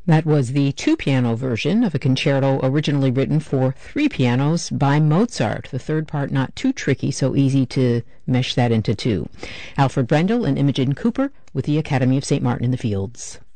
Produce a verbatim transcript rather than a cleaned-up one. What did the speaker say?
That was the two-piano version of a concerto originally written for three pianos by Mozart. The third part not too tricky, so easy to mesh that into two. Alfred Brendel and Imogen Cooper with the Academy of Saint Martin in the Fields.